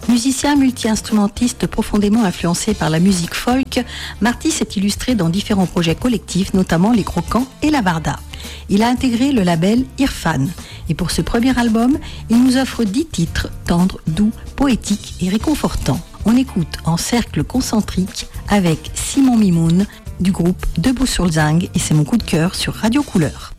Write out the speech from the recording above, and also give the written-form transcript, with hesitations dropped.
Musicien multi-instrumentiste profondément influencé par la musique folk, Marty s'est illustré dans différents projets collectifs, notamment Les Croquants et La Varda. Il a intégré le label Irfan. Et pour ce premier album, il nous offre 10 titres tendres, doux, poétiques et réconfortants. On écoute en cercle concentrique avec Simon Mimoun du groupe Debout sur le Zinc et c'est mon coup de cœur sur Radio Couleur.